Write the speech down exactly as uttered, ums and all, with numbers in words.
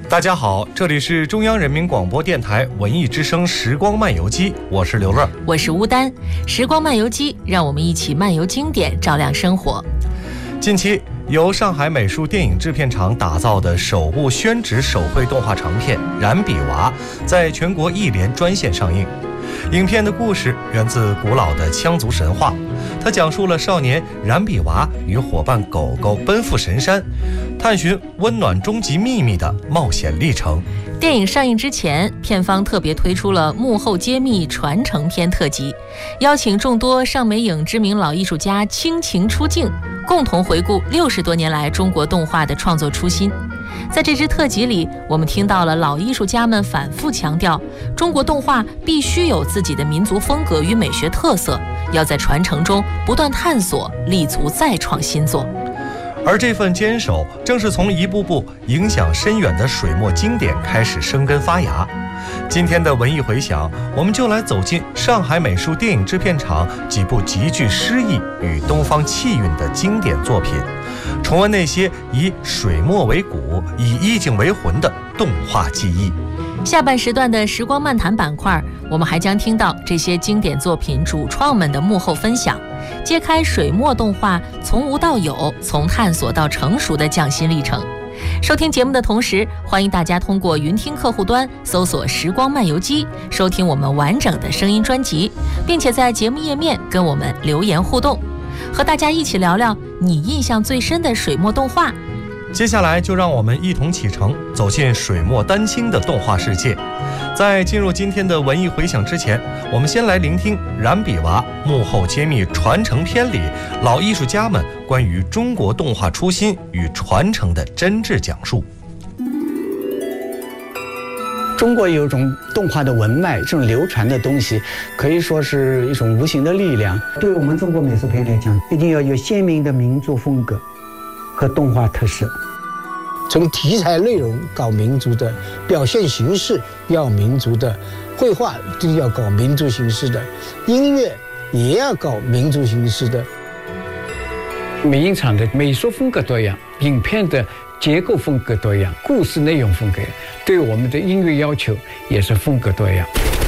大家好，这里是中央人民广播电台文艺之声时光漫游记，我是刘乐， 我是吴丹。时光漫游记，让我们一起漫游经典，照亮生活。 近期由上海美术电影制片厂打造的首部宣纸手绘动画长片《燃笔娃》在全国艺联专线上映。影片的故事源自古老的羌族神话，它讲述了少年燃笔娃与伙伴狗狗奔赴神山，探寻温暖终极秘密的冒险历程。 电影上映之前，片方特别推出了幕后揭秘传承篇特辑，邀请众多上美影知名老艺术家倾情出镜，共同回顾六十多年来中国动画的创作初心。在这支特辑里，我们听到了老艺术家们反复强调，中国动画必须有自己的民族风格与美学特色，要在传承中不断探索，立足再创新作。 而这份坚守，正是从一部部影响深远的水墨经典开始生根发芽。今天的文艺回响，我们就来走进上海美术电影制片厂几部极具诗意与东方气韵的经典作品，重温那些以水墨为骨、以意境为魂的动画记忆。 下半时段的时光漫谈板块，我们还将听到这些经典作品主创们的幕后分享，揭开水墨动画从无到有、从探索到成熟的匠心历程。收听节目的同时，欢迎大家通过云听客户端搜索时光漫游记，收听我们完整的声音专辑，并且在节目页面跟我们留言互动，和大家一起聊聊你印象最深的水墨动画。 接下来就让我们一同启程，走进水墨丹青的动画世界。在进入今天的文艺回响之前，我们先来聆听《燃笔娃》幕后揭秘传承篇里老艺术家们关于中国动画初心与传承的真挚讲述。 中国有一种动画的文脉，这种流传的东西可以说是一种无形的力量。对我们中国美术片来讲，一定要有鲜明的民族风格和动画特色， 从题材内容搞民族的，表现形式要民族的，绘画就要搞民族形式的，音乐也要搞民族形式的。 美影厂的美术风格多样，影片的结构风格多样，故事内容风格，对我们的音乐要求也是风格多样。